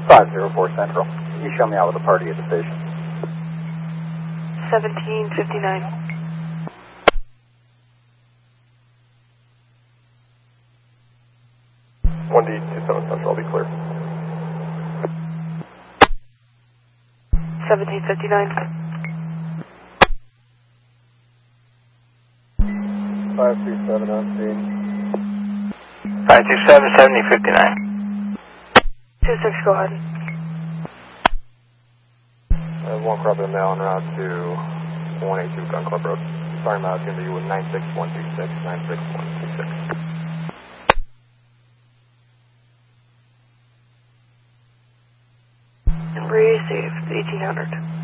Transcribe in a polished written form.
504 Central. Can you show me out with a party at the station? 1759. 1D27 Central, I'll be clear. 1759. 527 on scene. 527, 7059. 26, go ahead. One crop in mail en route to 182 Gun Club Road. Sorry, I'm going to be with 96126, 96126. Received, 1800.